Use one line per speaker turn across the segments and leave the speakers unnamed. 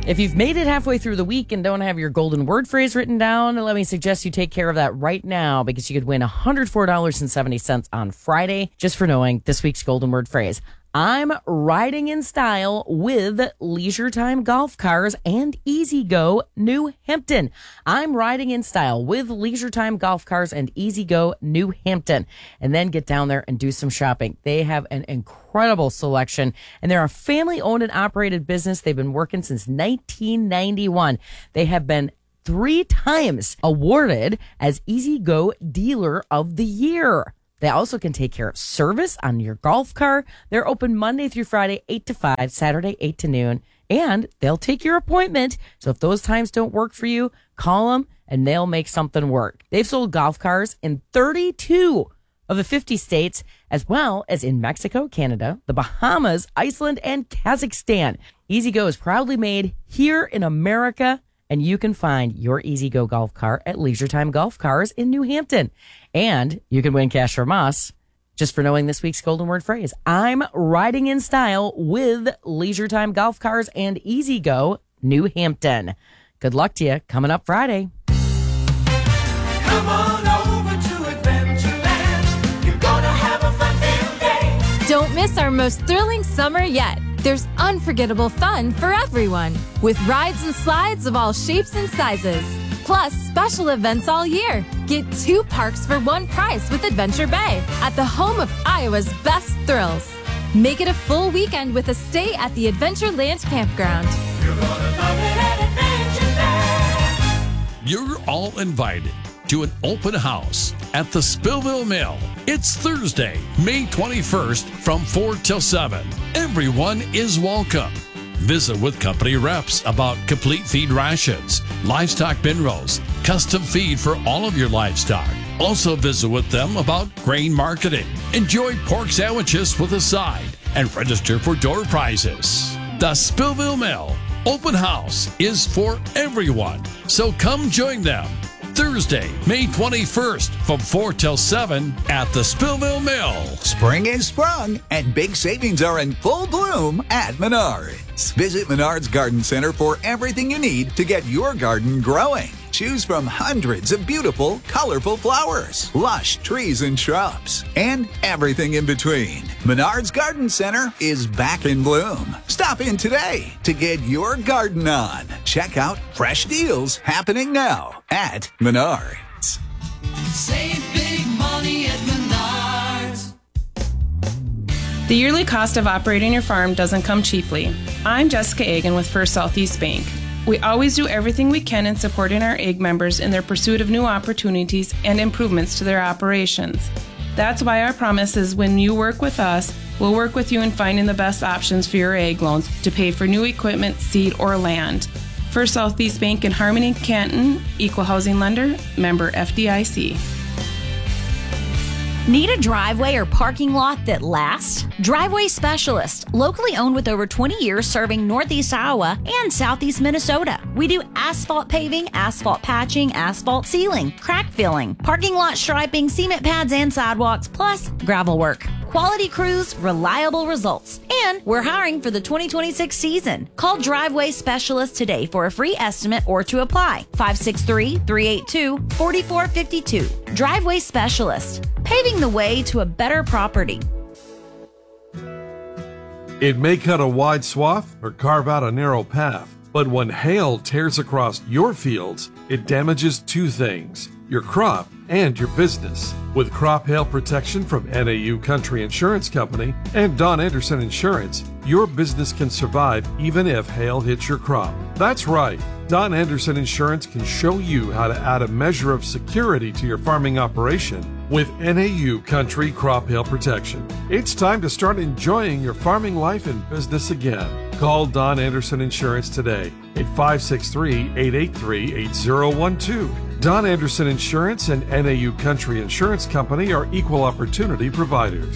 If you've made it halfway through the week and don't have your golden word phrase written down, let me suggest you take care of that right now because you could win $104.70 on Friday just for knowing this week's golden word phrase. I'm riding in style with Leisure Time Golf Cars and Easy Go New Hampton. I'm riding in style with Leisure Time Golf Cars and Easy Go New Hampton. And then get down there and do some shopping. They have an incredible selection, and they're a family-owned and operated business. They've been working since 1991. They have been 3 times awarded as Easy Go Dealer of the Year. They also can take care of service on your golf car. They're open Monday through Friday, 8 to 5, Saturday, 8 to noon. And they'll take your appointment. So if those times don't work for you, call them and they'll make something work. They've sold golf cars in 32 of the 50 states, as well as in Mexico, Canada, the Bahamas, Iceland, and Kazakhstan. Easy Go is proudly made here in America. And you can find your Easy Go golf car at Leisure Time Golf Cars in New Hampton. And you can win cash from us just for knowing this week's golden word phrase. I'm riding in style with Leisure Time Golf Cars and Easy Go New Hampton. Good luck to you coming up Friday.
Come on over to Adventureland. You're gonna have a fun-filled day.
Don't miss our most thrilling summer yet. There's unforgettable fun for everyone, with rides and slides of all shapes and sizes. Plus, special events all year. Get 2 parks for 1 price with Adventure Bay at the home of Iowa's best thrills. Make it a full weekend with a stay at the Adventureland Campground.
You're gonna love it at Adventureland.
You're all invited to an open house at the Spillville Mill. It's Thursday, May 21st from 4 till 7. Everyone is welcome. Visit with company reps about complete feed rations, livestock bin rolls, custom feed for all of your livestock. Also visit with them about grain marketing. Enjoy pork sandwiches with a side and register for door prizes. The Spillville Mill Open House is for everyone, so come join them. Thursday, May 21st from 4 till 7 at the Spillville Mill.
Spring is sprung and big savings are in full bloom at Menards. Visit Menards Garden Center for everything you need to get your garden growing. Choose from hundreds of beautiful, colorful flowers, lush trees and shrubs, and everything in between. Menards Garden Center is back in bloom. Stop in today to get your garden on. Check out fresh deals happening now at Menards.
Save big money at Menards.
The yearly cost of operating your farm doesn't come cheaply. I'm Jessica Agan with First Southeast Bank. We always do everything we can in supporting our AG members in their pursuit of new opportunities and improvements to their operations. That's why our promise is when you work with us, we'll work with you in finding the best options for your AG loans to pay for new equipment, seed, or land. First Southeast Bank in Harmony, Canton, Equal Housing Lender, member FDIC.
Need a driveway or parking lot that lasts? Driveway Specialist, locally owned with over 20 years serving Northeast Iowa and Southeast Minnesota. We do asphalt paving, asphalt patching, asphalt sealing, crack filling, parking lot striping, cement pads and sidewalks, plus gravel work. Quality crews, reliable results. And we're hiring for the 2026 season. Call Driveway Specialist today for a free estimate or to apply. 563-382-4452. Driveway Specialist, paving the way to a better property.
It may cut a wide swath or carve out a narrow path, but when hail tears across your fields, it damages 2 things: your crop and your business. With crop hail protection from NAU Country Insurance Company and Don Anderson Insurance, your business can survive even if hail hits your crop. That's right. Don Anderson Insurance can show you how to add a measure of security to your farming operation with NAU Country Crop Hail Protection. It's time to start enjoying your farming life and business again. Call Don Anderson Insurance today at 563-883-8012. Don Anderson Insurance and NAU Country Insurance Company are equal opportunity providers.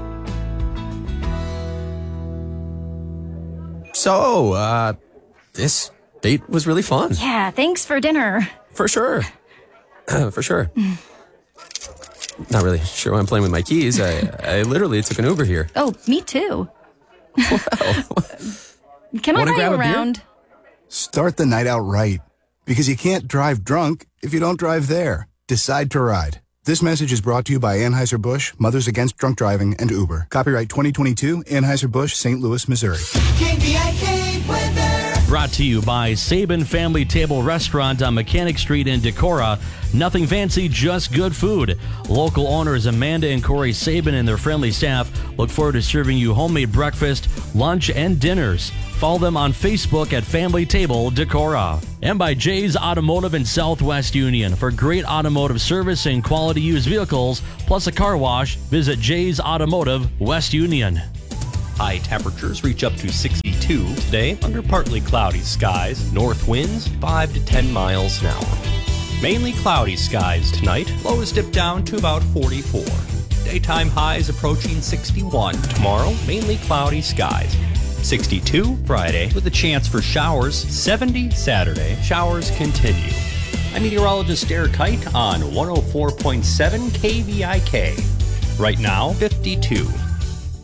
So, this date was really fun.
Yeah, thanks for dinner.
For sure. For sure. Not really sure why I'm playing with my keys. I literally took an Uber here.
Oh, me too.
Wow.
Can I
Wanna
buy
grab
you
a beer?
around?
Start the night out right. Because you can't drive drunk if you don't drive there. Decide to ride. This message is brought to you by Anheuser-Busch, Mothers Against Drunk Driving, and Uber. Copyright 2022, Anheuser-Busch, St. Louis, Missouri.
KVIK weather.
Brought to you by Sabin Family Table Restaurant on Mechanic Street in Decorah. Nothing fancy, just good food. Local owners Amanda and Corey Sabin and their friendly staff look forward to serving you homemade breakfast, lunch, and dinners. Follow them on Facebook at Family Table Decorah. And by Jay's Automotive in Southwest Union. For great automotive service and quality used vehicles, plus a car wash, visit Jay's Automotive West Union.
High temperatures reach up to 62 today under partly cloudy skies. North winds 5 to 10 miles an hour. Mainly cloudy skies tonight. Lows dip down to about 44. Daytime highs approaching 61. Tomorrow, mainly cloudy skies. 62 Friday with a chance for showers. 70 Saturday. Showers continue. I'm meteorologist Derek Kite on 104.7 KVIK. Right now, 52.